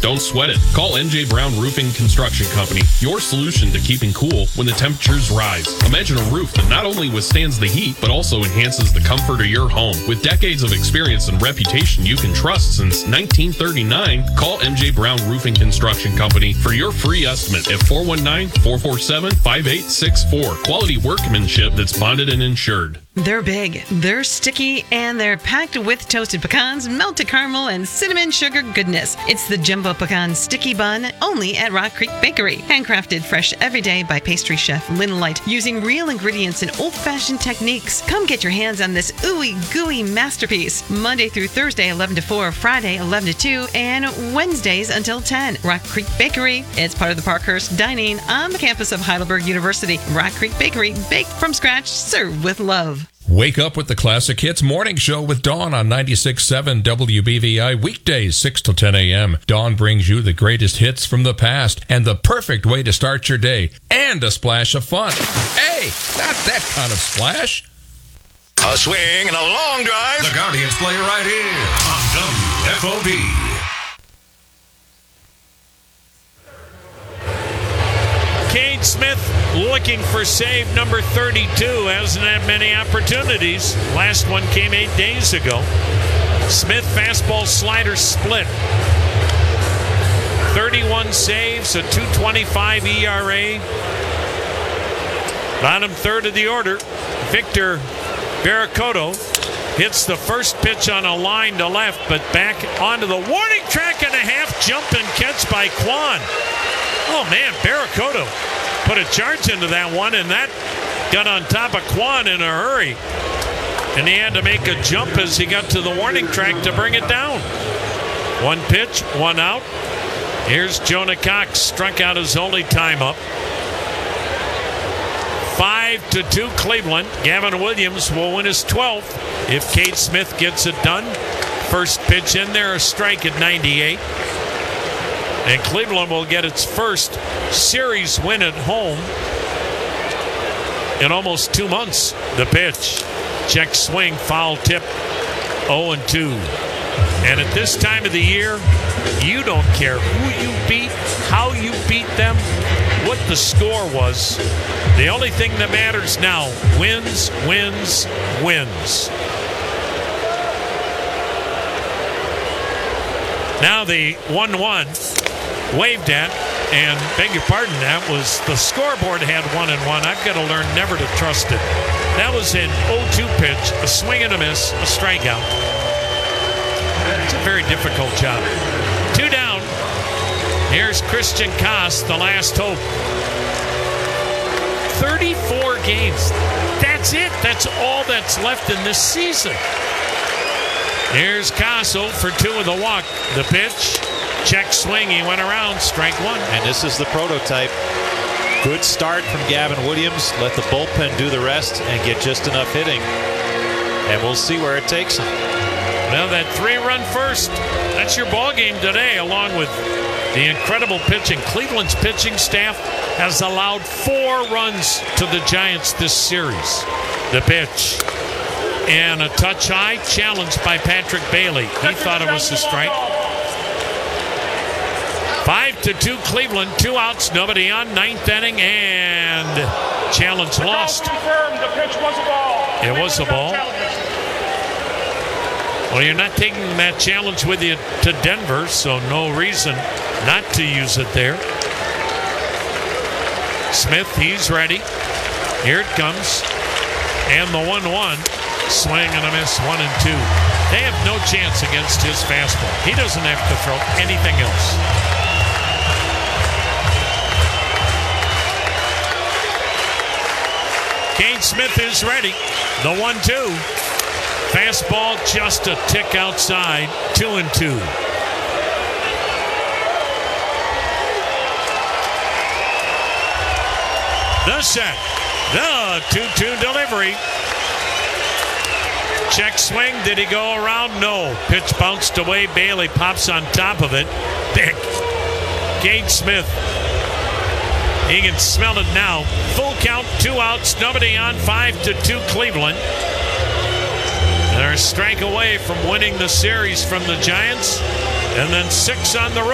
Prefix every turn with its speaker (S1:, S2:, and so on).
S1: Don't sweat it. Call MJ Brown Roofing Construction Company, your solution to keeping cool when the temperatures rise. Imagine a roof that not only withstands the heat, but also enhances the comfort of your home. With decades of experience and reputation you can trust since 1939, call MJ Brown Roofing Construction Company for your free estimate at 419-447-5864. Quality workmanship that's bonded and insured.
S2: They're big, they're sticky, and they're packed with toasted pecans, melted caramel, and cinnamon sugar goodness. It's the Jumbo Pecan Sticky Bun, only at Rock Creek Bakery. Handcrafted fresh every day by pastry chef Lynn Light, using real ingredients and old-fashioned techniques. Come get your hands on this ooey gooey masterpiece. Monday through Thursday, 11 to 4, Friday, 11 to 2, and Wednesdays until 10. Rock Creek Bakery. It's part of the Parkhurst Dining on the campus of Heidelberg University. Rock Creek Bakery, baked from scratch, served with love.
S3: Wake up with the Classic Hits Morning Show with Dawn on 96.7 WBVI, weekdays 6 to 10 a.m. Dawn brings you the greatest hits from the past and the perfect way to start your day, and a splash of fun. Hey, not that kind of splash.
S4: A swing and a long drive.
S5: The Guardians play right here on WFOD.
S6: Cade Smith looking for save number 32. Hasn't had many opportunities. Last one came 8 days ago. Smith fastball slider split. 31 saves, a 2.25 ERA. Bottom third of the order. Victor Barracoto hits the first pitch on a line to left, but back onto the warning track and a half jump and catch by Kwan. Oh, man, Barracoto put a charge into that one, and that got on top of Kwan in a hurry. And he had to make a jump as he got to the warning track to bring it down. One pitch, one out. Here's Jonah Cox, struck out his only time up. 5-2 Cleveland. Gavin Williams will win his 12th if Cade Smith gets it done. First pitch in there, a strike at 98. And Cleveland will get its first series win at home in almost 2 months. The pitch. Check swing, foul tip, 0-2. And at this time of the year, you don't care who you beat, how you beat them, what the score was. The only thing that matters now, wins, wins, wins. Now the 1-1 waved at, and beg your pardon, that was the scoreboard had 1-1. I've got to learn never to trust it. That was an 0-2 pitch, a swing and a miss, a strikeout. It's a very difficult job. 2 down. Here's Christian Koss, the last hope. 34 games. That's it. That's all that's left in this season. Here's Koss, 0 for 2 with a walk. The pitch. Check swing. He went around. Strike one.
S7: And this is the prototype. Good start from Gavin Williams. Let the bullpen do the rest and get just enough hitting. And we'll see where it takes him.
S6: Well, that 3-run first. That's your ball game today, along with the incredible pitching. Cleveland's pitching staff has allowed 4 runs to the Giants this series. The pitch. And a touch high, challenged by Patrick Bailey. He thought it was a strike. 5-2 Cleveland, 2 outs, nobody on, 9th inning, and challenge lost.
S8: The pitch was a ball.
S6: It was a ball. Well, you're not taking that challenge with you to Denver, so no reason not to use it there. Smith, he's ready. Here it comes. And the 1-1. Swing and a miss, 1-2. They have no chance against his fastball. He doesn't have to throw anything else. Cade Smith is ready. The 1-2. Fastball just a tick outside. 2-2. The set. The 2-2 delivery. Check swing. Did he go around? No. Pitch bounced away. Bailey pops on top of it. Big. Cade Smith. He can smell it now. Full count, 2 outs, nobody on, 5-2 Cleveland. They're a strike away from winning the series from the Giants. And then 6 on the road.